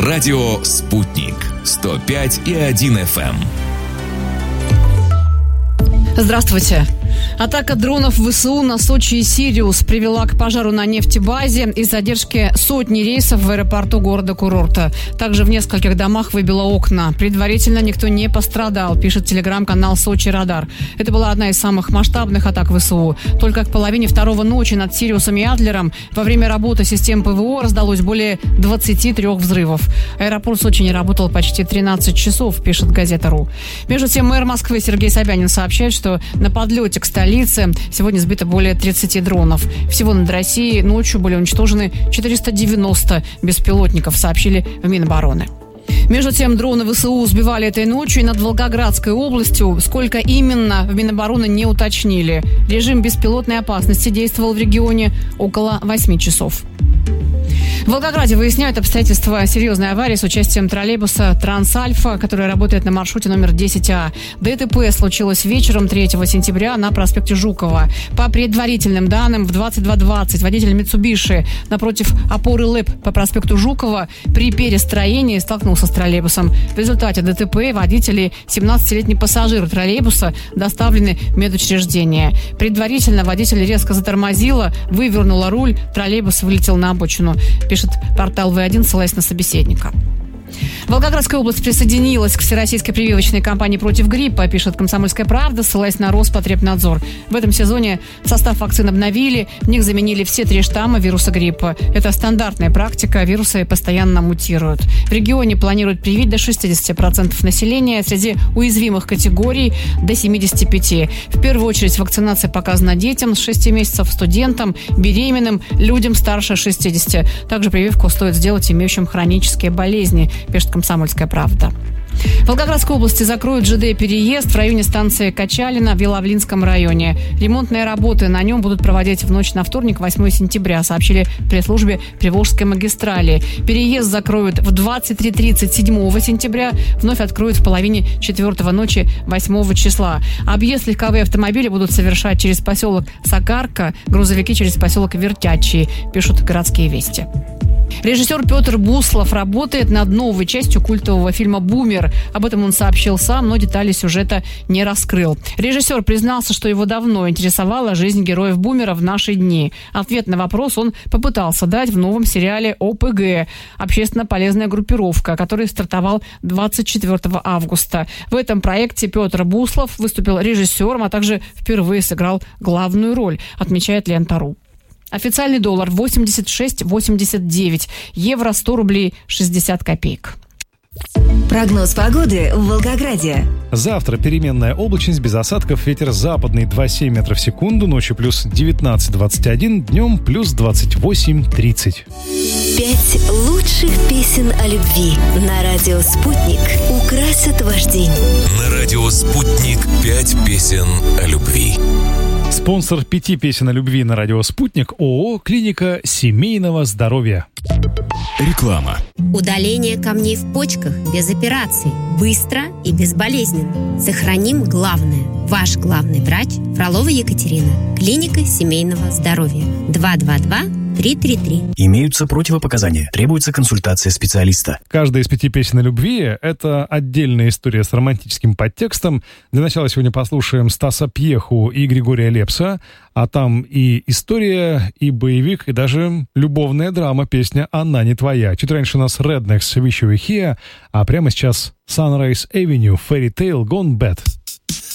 Радио «Спутник» 105,1 FM. Здравствуйте. Атака дронов ВСУ на Сочи и Сириус привела к пожару на нефтебазе и задержке сотни рейсов в аэропорту города-курорта. Также в нескольких домах выбило окна. Предварительно никто не пострадал, пишет телеграм-канал «Сочи Радар». Это была одна из самых масштабных атак ВСУ. Только к половине второго ночи над Сириусом и Адлером во время работы систем ПВО раздалось более 23 взрывов. Аэропорт Сочи не работал почти 13 часов, пишет газета.ру. Между тем, мэр Москвы Сергей Собянин сообщает, что на подлете к столице сегодня сбито более 30 дронов. Всего над Россией ночью были уничтожены 490 беспилотников, сообщили в Минобороны. Между тем, дроны ВСУ сбивали этой ночью и над Волгоградской областью. Сколько именно, в Минобороны не уточнили. Режим беспилотной опасности действовал в регионе около 8 часов. В Волгограде выясняют обстоятельства серьезной аварии с участием троллейбуса «Трансальфа», который работает на маршруте номер 10А. ДТП случилось вечером 3 сентября на проспекте Жукова. По предварительным данным, в 22:20 водитель «Митсубиши» напротив опоры ЛЭП по проспекту Жукова при перестроении столкнулся с троллейбусом. В результате ДТП водитель и 17-летний пассажир троллейбуса доставлены в медучреждение. Предварительно водитель резко затормозила, вывернула руль, троллейбус вылетел на обочину, пишет портал В1, ссылаясь на собеседника. Волгоградская область присоединилась к всероссийской прививочной кампании против гриппа, пишет «Комсомольская правда», ссылаясь на Роспотребнадзор. В этом сезоне состав вакцин обновили, в них заменили все 3 штамма вируса гриппа. Это стандартная практика, вирусы постоянно мутируют. В регионе планируют привить до 60% населения, среди уязвимых категорий до 75%. В первую очередь вакцинация показана детям с 6 месяцев, студентам, беременным, людям старше 60. Также прививку стоит сделать имеющим хронические болезни, пишет «Комсомольская правда». В Волгоградской области закроют ЖД-переезд в районе станции Качалина в Елавлинском районе. Ремонтные работы на нем будут проводить в ночь на вторник, 8 сентября, сообщили в пресс-службе Приволжской магистрали. Переезд закроют в 23:30 7 сентября, вновь откроют в половине 4 ночи 8 числа. Объезд легковые автомобили будут совершать через поселок Сакарка, грузовики через поселок Вертячий, пишут «Городские вести». Режиссер Петр Буслов работает над новой частью культового фильма «Бумер». Об этом он сообщил сам, но детали сюжета не раскрыл. Режиссер признался, что его давно интересовала жизнь героев «Бумера» в наши дни. Ответ на вопрос он попытался дать в новом сериале ОПГ «Общественно полезная группировка», который стартовал 24 августа. В этом проекте Петр Буслов выступил режиссером, а также впервые сыграл главную роль, отмечает Лента.ру. Официальный доллар 86,89, евро 100 рублей 60 копеек. Прогноз погоды в Волгограде. Завтра переменная облачность, без осадков, ветер западный 2,7 метров в секунду, ночью плюс 19-21, днем плюс 28-30. 5 лучших песен о любви на радио «Спутник» украсят ваш день. На радио «Спутник» 5 песен о любви. Спонсор 5 песен о любви на радио «Спутник» ООО «Клиника семейного здоровья». Реклама. Удаление камней в почках без операций. Быстро и безболезненно. Сохраним главное. Ваш главный врач Фролова Екатерина. Клиника семейного здоровья. 222-333. Имеются противопоказания. Требуется консультация специалиста. Каждая из 5 песен о любви – это отдельная история с романтическим подтекстом. Для начала сегодня послушаем Стаса Пьеху и Григория Лепса. А там и история, и боевик, и даже любовная драма, песня «Она не твоя». Чуть раньше у нас Rednecks «Wish You Were Here», а прямо сейчас Sunrise Avenue, Fairy Tale Gone Bad.